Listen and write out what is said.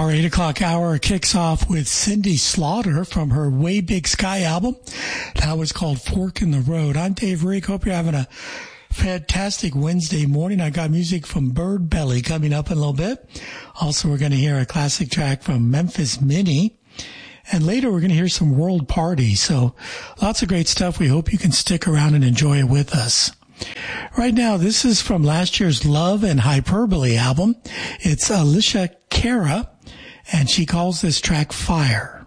Our 8 o'clock hour kicks off with Cindy Slaughter from her Way Big Sky album. That was called Fork in the Road. I'm Dave Rick. Hope you're having a fantastic Wednesday morning. I got music from Bird Belly coming up in a little bit. Also, we're going to hear a classic track from Memphis Minnie. And later, we're going to hear some World Party. So lots of great stuff. We hope you can stick around and enjoy it with us. Right now, this is from last year's Love and Hyperbole album. It's Alicia Cara, and she calls this track Fire.